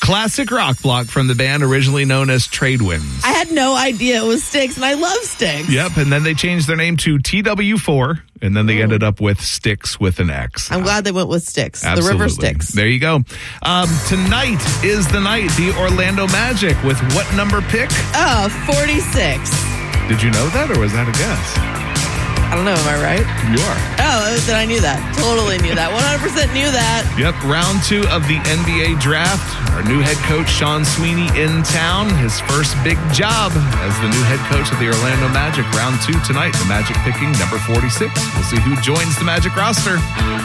classic rock block from the band originally known as Tradewinds. I had no idea it was Styx, and I love Styx. Yep, and then they changed their name to TW4, and then they ended up with Styx with an X. I'm glad they went with Styx. Absolutely. The River Styx. There you go. Tonight is the night, the Orlando Magic with what number pick? 46. Did you know that, or was that a guess? I don't know, am I right? You are. Oh, then I knew that. Totally knew that. 100% knew that. Yep, round 2 of the NBA draft. Our new head coach, Sean Sweeney, in town. His first big job as the new head coach of the Orlando Magic. Round 2 tonight. The Magic picking number 46. We'll see who joins the Magic roster.